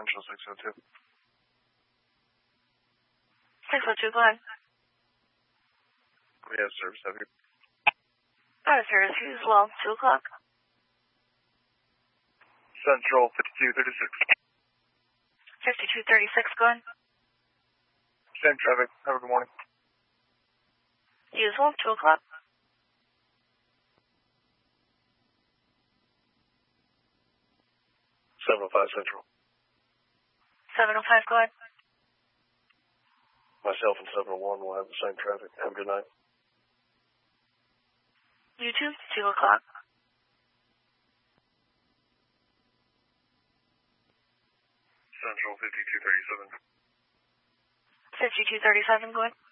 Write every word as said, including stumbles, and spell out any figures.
Central six oh two. six oh two, go ahead. We have service up here. Out of service here as well, two o'clock. Central fifty-two thirty-six. fifty-two thirty-six, go ahead. Same traffic. Have a good morning. You as well, two o'clock. seven oh five Central. seven oh five, go ahead. Myself and seven oh one will have the same traffic. Have a good night. You too, two o'clock. Central fifty-two thirty-seven. fifty-two thirty-seven, go ahead.